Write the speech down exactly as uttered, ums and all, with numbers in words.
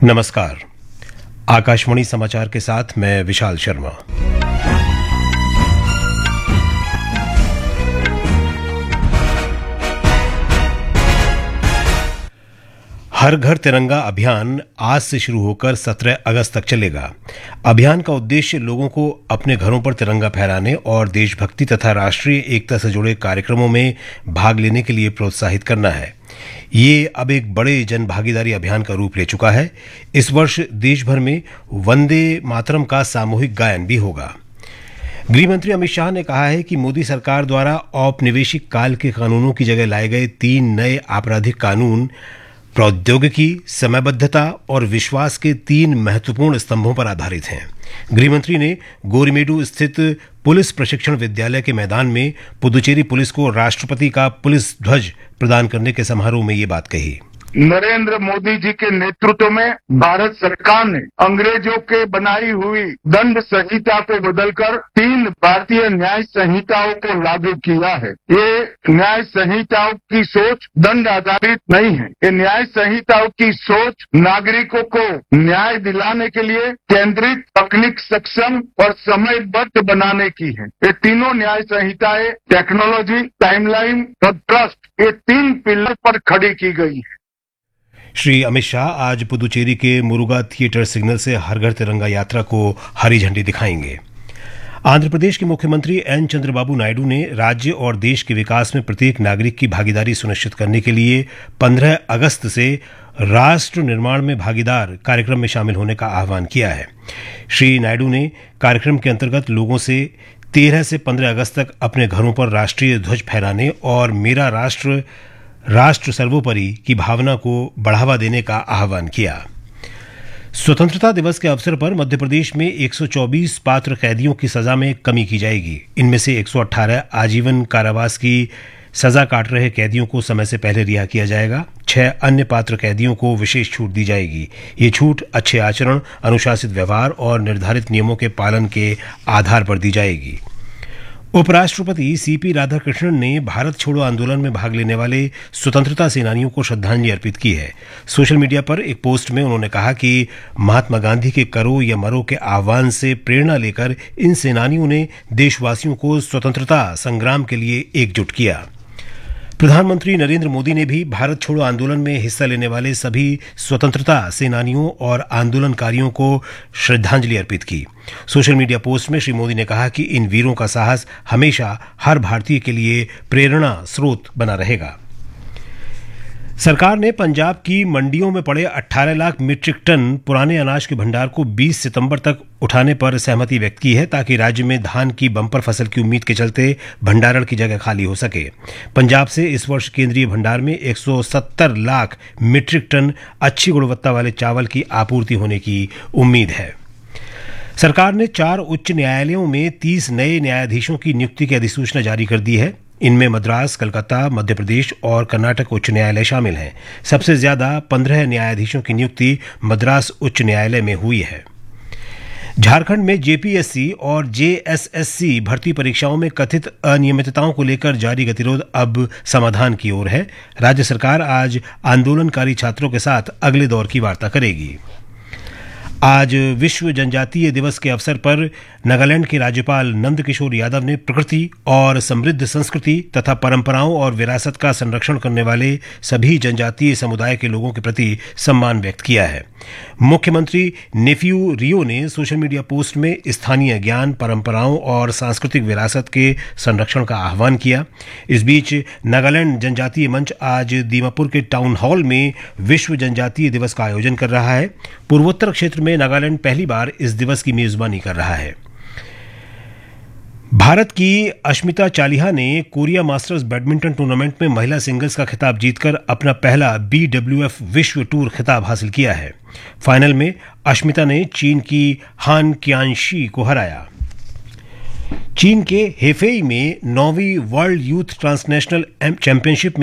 नमस्कार। आकाशवाणी समाचार के साथ मैं विशाल शर्मा। हर घर तिरंगा अभियान आज से शुरू होकर सत्रह अगस्त तक चलेगा। अभियान का उद्देश्य लोगों को अपने घरों पर तिरंगा फहराने और देशभक्ति तथा राष्ट्रीय एकता से जुड़े कार्यक्रमों में भाग लेने के लिए प्रोत्साहित करना है। ये अब एक बड़े जन भागीदारी अभियान का रूप ले चुका है। इस वर्ष देश भर में वंदे मातरम का सामूहिक गायन भी होगा। गृह मंत्री अमित शाह ने कहा है कि मोदी सरकार द्वारा औपनिवेशिक काल के कानूनों की जगह लाए गए तीन नए आपराधिक कानून प्रौद्योगिकी, समयबद्धता और विश्वास के तीन महत्वपूर्ण स्तंभों पर आधारित हैं। गृहमंत्री ने गोरिमेडू स्थित पुलिस प्रशिक्षण विद्यालय के मैदान में पुदुचेरी पुलिस को राष्ट्रपति का पुलिस ध्वज प्रदान करने के समारोह में ये बात कही। नरेंद्र मोदी जी के नेतृत्व में भारत सरकार ने अंग्रेजों के बनाई हुई दंड संहिता को बदलकर तीन भारतीय न्याय संहिताओं को लागू किया है। ये न्याय संहिताओं की सोच दंड आधारित नहीं है। ये न्याय संहिताओं की सोच नागरिकों को न्याय दिलाने के लिए केंद्रित, तकनीक सक्षम और समयबद्ध बनाने की है। ये तीनों न्याय संहिताएं टेक्नोलॉजी, टाइमलाइन और ट्रस्ट, ये तीन पिलर पर खड़ी की गई है। श्री अमित शाह आज पुदुचेरी के मुरुगा थिएटर सिग्नल से हर घर तिरंगा यात्रा को हरी झंडी दिखाएंगे। आंध्र प्रदेश के मुख्यमंत्री एन चंद्रबाबू नायडू ने राज्य और देश के विकास में प्रत्येक नागरिक की भागीदारी सुनिश्चित करने के लिए पंद्रह अगस्त से राष्ट्र निर्माण में भागीदार कार्यक्रम में शामिल होने का आह्वान किया है। श्री नायडू ने कार्यक्रम के अंतर्गत लोगों से तेरह से पंद्रह अगस्त तक अपने घरों पर राष्ट्रीय ध्वज फहराने और मेरा राष्ट्र राष्ट्र सर्वोपरि की भावना को बढ़ावा देने का आह्वान किया। स्वतंत्रता दिवस के अवसर पर मध्य प्रदेश में एक सौ चौबीस पात्र कैदियों की सजा में कमी की जाएगी। इनमें से एक सौ अठारह आजीवन कारावास की सजा काट रहे कैदियों को समय से पहले रिहा किया जाएगा। छह अन्य पात्र कैदियों को विशेष छूट दी जाएगी। ये छूट अच्छे आचरण, अनुशासित व्यवहार और निर्धारित नियमों के पालन के आधार पर दी जाएगी। उपराष्ट्रपति सीपी राधाकृष्णन ने भारत छोड़ो आंदोलन में भाग लेने वाले स्वतंत्रता सेनानियों को श्रद्धांजलि अर्पित की है। सोशल मीडिया पर एक पोस्ट में उन्होंने कहा कि महात्मा गांधी के करो या मरो के आह्वान से प्रेरणा लेकर इन सेनानियों ने देशवासियों को स्वतंत्रता संग्राम के लिए एकजुट किया। प्रधानमंत्री नरेंद्र मोदी ने भी भारत छोड़ो आंदोलन में हिस्सा लेने वाले सभी स्वतंत्रता सेनानियों और आंदोलनकारियों को श्रद्धांजलि अर्पित की। सोशल मीडिया पोस्ट में श्री मोदी ने कहा कि इन वीरों का साहस हमेशा हर भारतीय के लिए प्रेरणा स्रोत बना रहेगा। सरकार ने पंजाब की मंडियों में पड़े अठारह लाख मीट्रिक टन पुराने अनाज के भंडार को बीस सितंबर तक उठाने पर सहमति व्यक्त की है, ताकि राज्य में धान की बम्पर फसल की उम्मीद के चलते भंडारण की जगह खाली हो सके। पंजाब से इस वर्ष केंद्रीय भंडार में एक सौ सत्तर लाख मीट्रिक टन अच्छी गुणवत्ता वाले चावल की आपूर्ति होने की उम्मीद है। सरकार ने चार उच्च न्यायालयों में तीस नए न्यायाधीशों की नियुक्ति की अधिसूचना जारी कर दी है। इनमें मद्रास, कलकत्ता, मध्य प्रदेश और कर्नाटक उच्च न्यायालय शामिल हैं। सबसे ज्यादा पंद्रह न्यायाधीशों की नियुक्ति मद्रास उच्च न्यायालय में हुई है। झारखंड में जेपीएससी और जेएसएससी भर्ती परीक्षाओं में कथित अनियमितताओं को लेकर जारी गतिरोध अब समाधान की ओर है। राज्य सरकार आज आंदोलनकारी छात्रों के साथ अगले दौर की वार्ता करेगी। आज विश्व जनजातीय दिवस के अवसर पर नागालैंड के राज्यपाल नंदकिशोर यादव ने प्रकृति और समृद्ध संस्कृति तथा परंपराओं और विरासत का संरक्षण करने वाले सभी जनजातीय समुदाय के लोगों के प्रति सम्मान व्यक्त किया है। मुख्यमंत्री नेफ्यू रियो ने सोशल मीडिया पोस्ट में स्थानीय ज्ञान, परंपराओं और सांस्कृतिक विरासत के संरक्षण का आह्वान किया। इस बीच नागालैंड जनजातीय मंच आज दीमापुर के टाउन हॉल में विश्व जनजातीय दिवस का आयोजन कर रहा है। पूर्वोत्तर क्षेत्र में नागालैंड पहली बार इस दिवस की मेजबानी कर रहा है। भारत की अश्मिता चालिहा ने कोरिया मास्टर्स बैडमिंटन टूर्नामेंट में महिला सिंगल्स का खिताब जीतकर अपना पहला बीडब्ल्यूएफ विश्व टूर खिताब हासिल किया है। फाइनल में अश्मिता ने चीन की हान क्यांशी को हराया। चीन के हेफेई में नौवीं वर्ल्ड यूथ ट्रांसनेशनल चैंपियनशिप